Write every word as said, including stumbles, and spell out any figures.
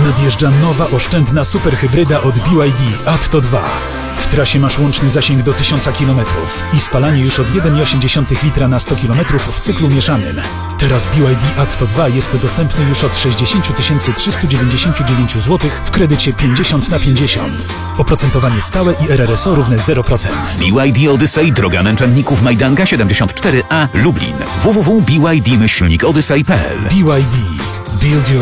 Nadjeżdża nowa, oszczędna superhybryda od B Y D Atto dwa. W trasie masz łączny zasięg do tysiąca kilometrów i spalanie już od jeden przecinek osiem litra na sto kilometrów w cyklu mieszanym. Teraz B Y D Atto dwa jest dostępny już od sześćdziesiąt tysięcy trzysta dziewięćdziesiąt dziewięć złotych w kredycie pięćdziesiąt na pięćdziesiąt. Oprocentowanie stałe i R R S O równe zero procent. B Y D Odyssey, droga męczenników Majdanka siedemdziesiąt cztery A, Lublin. w w w kropka b y d myślnik odyssey kropka p l. B Y D. Build your